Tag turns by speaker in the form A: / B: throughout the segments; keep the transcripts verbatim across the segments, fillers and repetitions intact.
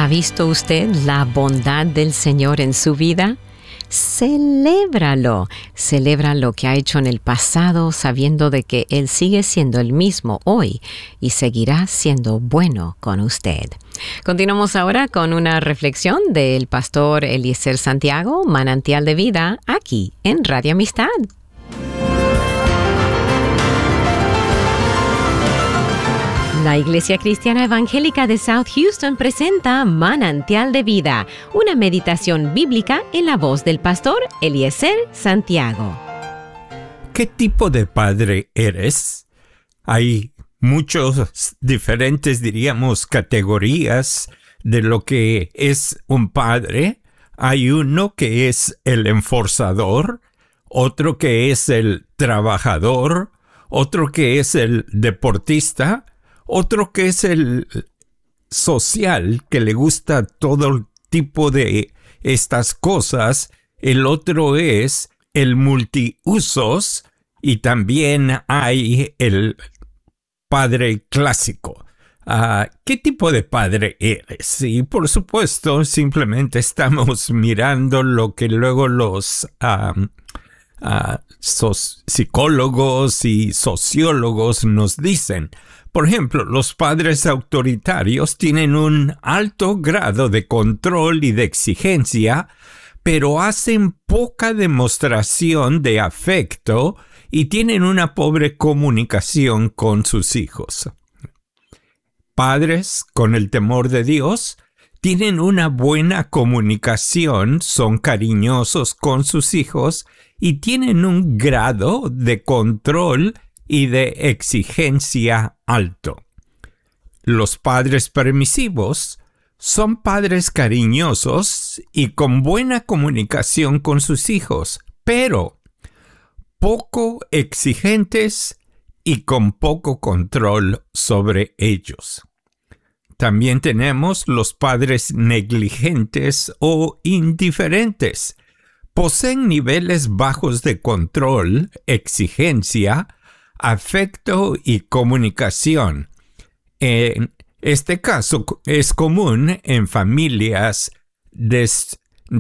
A: ¿Ha visto usted la bondad del Señor en su vida? Celébralo. Celebra lo que ha hecho en el pasado, sabiendo de que Él sigue siendo el mismo hoy y seguirá siendo bueno con usted. Continuamos ahora con una reflexión del pastor Eliezer Santiago, Manantial de Vida, aquí en Radio Amistad. La Iglesia Cristiana Evangélica de South Houston presenta Manantial de Vida, una meditación bíblica en la voz del pastor Eliezer Santiago.
B: ¿Qué tipo de padre eres? Hay muchos diferentes, diríamos, categorías de lo que es un padre. Hay uno que es el enforzador, otro que es el trabajador, otro que es el deportista, otro que es el social, que le gusta todo tipo de estas cosas. El otro es el multiusos y también hay el padre clásico. Uh, ¿Qué tipo de padre eres? Y por supuesto, simplemente estamos mirando lo que luego los um, uh, sos- psicólogos y sociólogos nos dicen. Por ejemplo, los padres autoritarios tienen un alto grado de control y de exigencia, pero hacen poca demostración de afecto y tienen una pobre comunicación con sus hijos. Padres con el temor de Dios tienen una buena comunicación, son cariñosos con sus hijos y tienen un grado de control y de exigencia alto. Los padres permisivos son padres cariñosos y con buena comunicación con sus hijos, pero poco exigentes y con poco control sobre ellos. También tenemos los padres negligentes o indiferentes. Poseen niveles bajos de control, exigencia, afecto y comunicación. En este caso es común en familias des-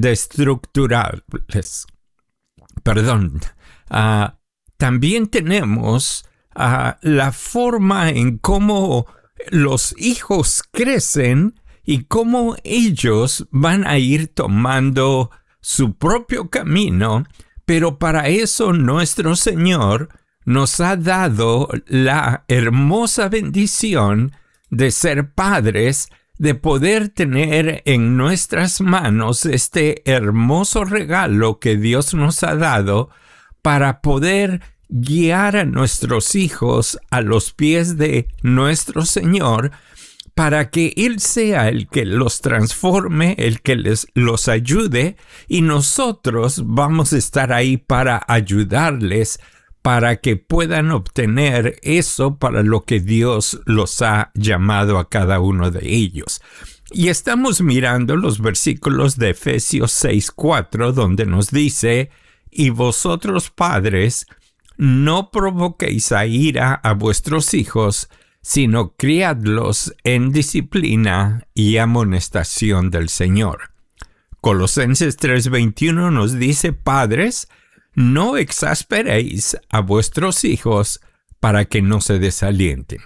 B: destructurables. Perdón. Uh, también tenemos uh, la forma en cómo los hijos crecen y cómo ellos van a ir tomando su propio camino, pero para eso nuestro Señor nos ha dado la hermosa bendición de ser padres, de poder tener en nuestras manos este hermoso regalo que Dios nos ha dado para poder guiar a nuestros hijos a los pies de nuestro Señor, para que Él sea el que los transforme, el que les, los ayude, y nosotros vamos a estar ahí para ayudarles, para que puedan obtener eso para lo que Dios los ha llamado a cada uno de ellos. Y estamos mirando los versículos de Efesios seis cuatro, donde nos dice: y vosotros padres, no provoquéis a ira a vuestros hijos, sino criadlos en disciplina y amonestación del Señor. Colosenses tres veintiuno nos dice: padres, no exasperéis a vuestros hijos para que no se desalienten.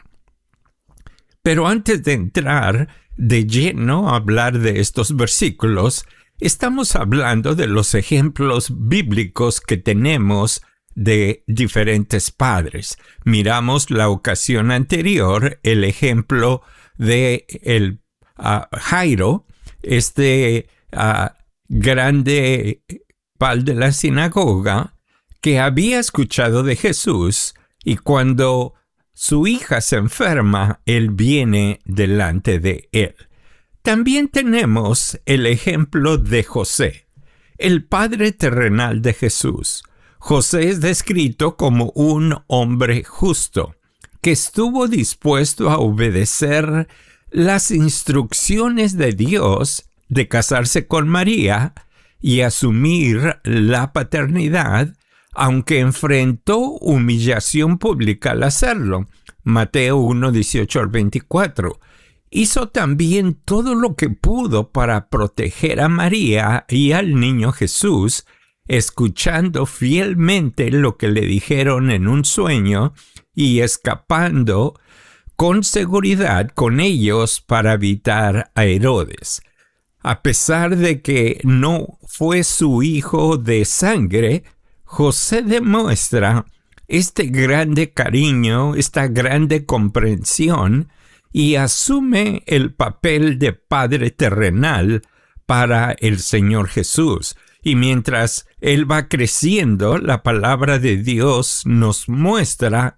B: Pero antes de entrar de lleno a hablar de estos versículos, estamos hablando de los ejemplos bíblicos que tenemos de diferentes padres. Miramos la ocasión anterior, el ejemplo de el uh, Jairo, este uh, grande pal de la sinagoga, que había escuchado de Jesús, y cuando su hija se enferma, él viene delante de él. También tenemos el ejemplo de José, el padre terrenal de Jesús. José es descrito como un hombre justo, que estuvo dispuesto a obedecer las instrucciones de Dios de casarse con María y asumir la paternidad, aunque enfrentó humillación pública al hacerlo. Mateo uno, dieciocho al veinticuatro. hizo también todo lo que pudo para proteger a María y al niño Jesús, escuchando fielmente lo que le dijeron en un sueño y escapando con seguridad con ellos para evitar a Herodes. A pesar de que no fue su hijo de sangre, José demuestra este grande cariño, esta grande comprensión y asume el papel de padre terrenal para el Señor Jesús. Y mientras él va creciendo, la palabra de Dios nos muestra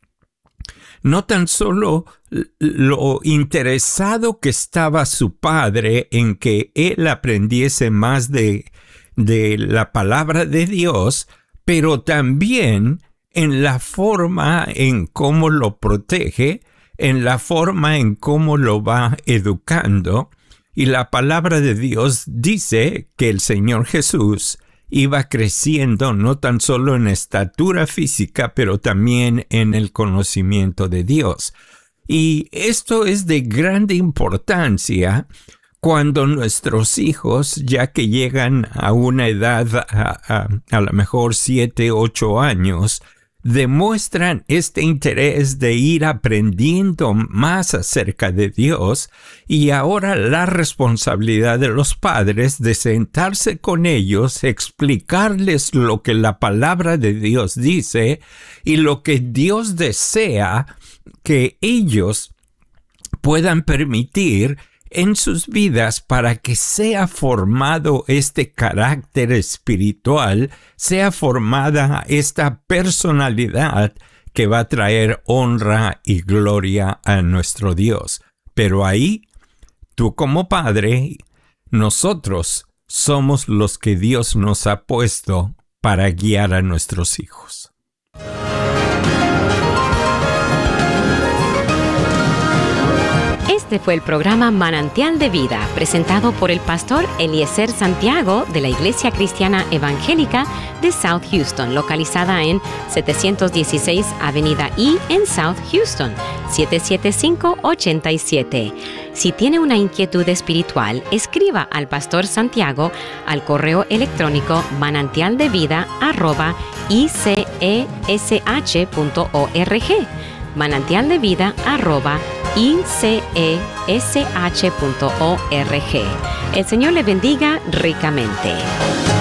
B: no tan solo lo interesado que estaba su padre en que él aprendiese más de, de la palabra de Dios, pero también en la forma en cómo lo protege, en la forma en cómo lo va educando. Y la palabra de Dios dice que el Señor Jesús iba creciendo no tan solo en estatura física, pero también en el conocimiento de Dios. Y esto es de grande importancia cuando nuestros hijos, ya que llegan a una edad a, a, a lo mejor siete, ocho años, demuestran este interés de ir aprendiendo más acerca de Dios, y ahora la responsabilidad de los padres de sentarse con ellos, explicarles lo que la palabra de Dios dice y lo que Dios desea que ellos puedan permitir en sus vidas para que sea formado este carácter espiritual, sea formada esta personalidad que va a traer honra y gloria a nuestro Dios. Pero ahí, tú como padre, nosotros somos los que Dios nos ha puesto para guiar a nuestros hijos.
A: Este fue el programa Manantial de Vida, presentado por el pastor Eliezer Santiago de la Iglesia Cristiana Evangélica de South Houston, localizada en setecientos dieciséis Avenida E en South Houston, siete siete cinco ocho siete. Si tiene una inquietud espiritual, escriba al pastor Santiago al correo electrónico manantialdevida arroba i c e s h punto org. manantialdevida arroba i c e s h punto org. El Señor le bendiga ricamente.